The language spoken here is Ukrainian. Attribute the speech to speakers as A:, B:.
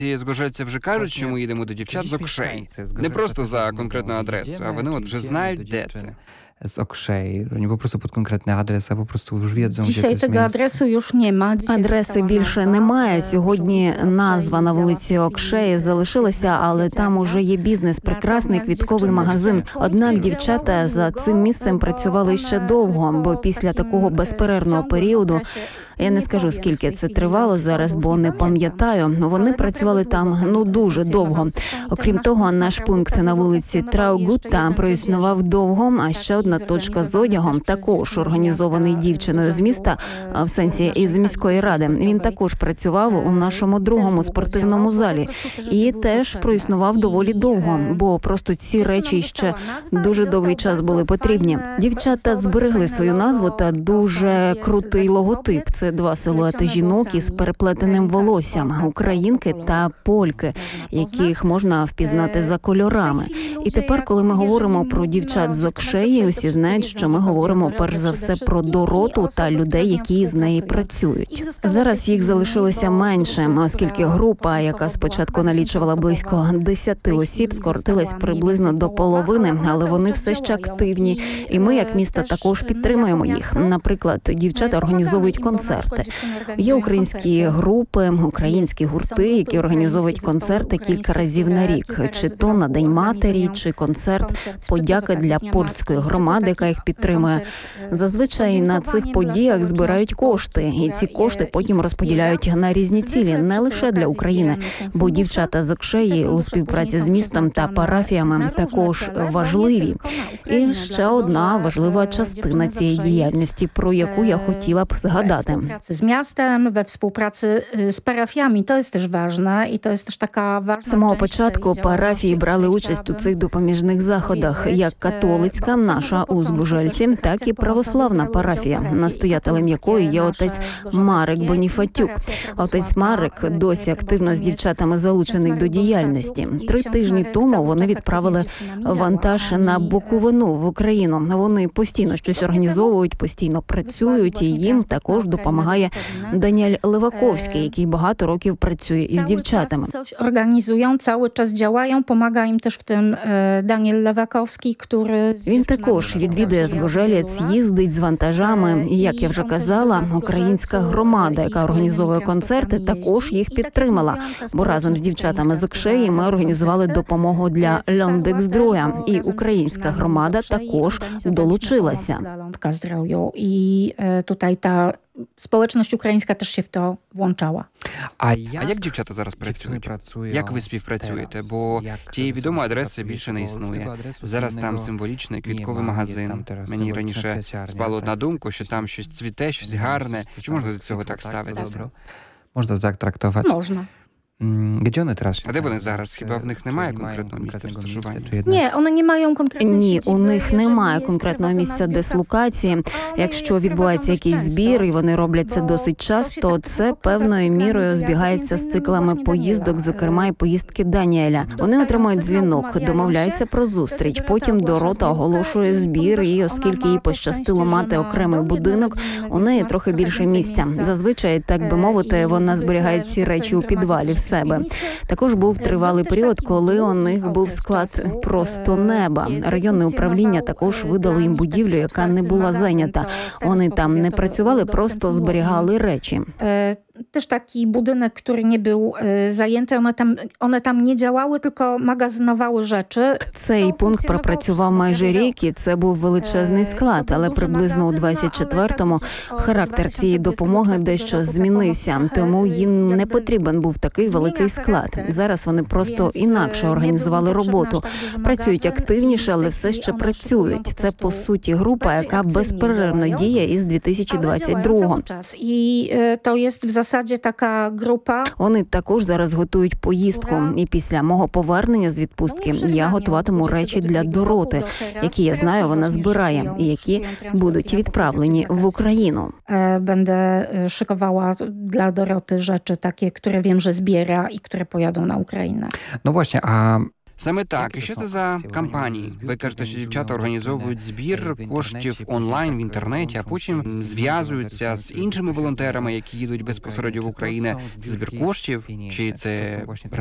A: Ці згожельці вже кажуть, що ми їдемо до дівчат з Окшей. Не просто за конкретну адресу, а вони от вже знають, де це.
B: Z Okrzej. Oni po prostu pod konkretny adres, a po prostu już wiedzą, gdzie to
C: Dzisiaj
B: jest
C: tego
B: miejsce.
C: adresu już nie ma.
D: Адреси більше немає. Сьогодні назва на вулиці Окшеї залишилася, але там уже є бізнес, прекрасний квітковий магазин. Однак дівчата за цим місцем працювали ще довго, бо після такого безперервного періоду, я не скажу, скільки це тривало зараз, бо не пам'ятаю, вони працювали там, дуже довго. Окрім того, наш пункт на вулиці Траугутта проіснував довго, а ще одна точка з одягом, також організований дівчиною з міста, в сенсі із міської ради. Він також працював у нашому другому спортивному залі і теж проіснував доволі довго, бо просто ці речі ще дуже довгий час були потрібні. Дівчата зберегли свою назву та дуже крутий логотип. Це два силуети жінок із переплетеним волоссям, українки та польки, яких можна впізнати за кольорами. І тепер, коли ми говоримо про дівчат з Окшеї, усі знають, що ми говоримо перш за все про Дороту та людей, які з неї працюють. Зараз їх залишилося менше, оскільки група, яка спочатку налічувала близько 10 осіб, скоротилась приблизно до половини, але вони все ще активні. І ми, як місто, також підтримуємо їх. Наприклад, дівчата організовують концерти. Є українські групи, українські гурти, які організовують концерти кілька разів на рік. Чи то на День матері, чи концерт подяки для польської громади, яка їх підтримує. Зазвичай на цих подіях збирають кошти, і ці кошти потім розподіляють на різні цілі, не лише для України, бо дівчата з Окшеї у співпраці з містом та парафіями також важливі. І ще одна важлива частина цієї діяльності, про яку я хотіла б згадати.
C: Z miastem, we współpracy z parafiami. To jest też ważne i to jest też taka ważna
D: З самого початку парафії брали участь у цих допоміжних заходах, як католицька, наша у Згужельці, так і православна парафія, настоятелем якої є отець Марек Боніфатюк. Отець Марек досі активно з дівчатами залучений до діяльності. 3 тижні тому вони відправили вантаж на Буковину в Україну. Вони постійно щось організовують, постійно працюють, і їм також допомагає Даніель Леваковський, який багато років працює із дівчатами.
C: Organizują, cały czas działają, pomaga im też w tym Daniel Lewakowski, który...
D: Він також відвідує Згожелець, їздить з вантажами. І, як я вже казала, українська громада, яка організовує концерти, також їх підтримала. Бо разом з дівчатами з Окшеї ми організували допомогу для Льондекс-Здроя. І українська громада також долучилася.
C: I tutaj ta społeczność ukraińska też się w to włączała.
A: А як дівчата зараз працюють? Як ви співпрацюєте? Бо тієї відомої адреси більше не існує. Зараз там символічний квітковий магазин. Мені раніше спало на думку, що там щось цвіте, щось гарне. Чи можна до цього так ставитися?
B: Można to tak traktować.
C: Można.
B: Gdzie one teraz się
A: А де вони
B: znajdują?
A: зараз? Хіба в них немає конкретного місця розташування?
B: Czy jednak...
C: Nie, one nie mają konkretnej
D: Ні,
C: siedziby.
D: у них немає
C: Jeżeli
D: конкретного
C: jest
D: місця
C: prowadzona
D: дислокації.
C: zbiórka,
D: Якщо
C: one
D: відбувається
C: prowadzą
D: якийсь
C: dość
D: збір, і
C: często.
D: вони роблять це
C: Бо
D: досить
C: то
D: часто,
C: się
D: це
C: tak
D: певною
C: покладає
D: мірою
C: як
D: збігається з
C: między innymi
D: циклами
C: właśnie
D: поїздок,
C: Daniela.
D: зокрема і поїздки Даніеля. Вони отримують дзвінок, домовляються про зустріч, потім Дорота оголошує збір, і оскільки їй пощастило мати окремий будинок, у неї трохи більше місця. Зазвичай, так би мовити, вона зберігає ці речі у підвалі в себе. Також був тривалий період, коли у них був склад просто неба. Районне управління також видало їм будівлю, яка не була зайнята. Вони там не працювали, просто зберігали речі.
C: Też taki budynek, który nie był zajęty, one tam nie działały, tylko magazynowały rzeczy.
D: Цей пункт пропрацював майже рік, і це був величезний склад, але приблизно у 24-му характер цієї допомоги дещо змінився, тому їм не потрібен був такий великий склад. Зараз вони просто інакше організували роботу. Працюють активніше, але все ще працюють. Це, по суті, група, яка безперервно діє із 2022-го.
C: I to jest w zasadzie taka grupa.
D: Вони також зараз готують поїздку. І після мого повернення з відпустки я готуватиму речі для Дороти, які, я знаю, вона збирає, і які будуть відправлені в Україну.
C: Będę szykowała dla Doroty rzeczy takie, które wiem, że zbiera i które pojadą na Ukrainę.
B: No właśnie, a
A: Саме так. І що це за кампанії? Ви кажете, що дівчата організовують збір коштів онлайн в інтернеті, а потім зв'язуються з іншими волонтерами, які їдуть безпосередньо в Україну. Це збір коштів, чи це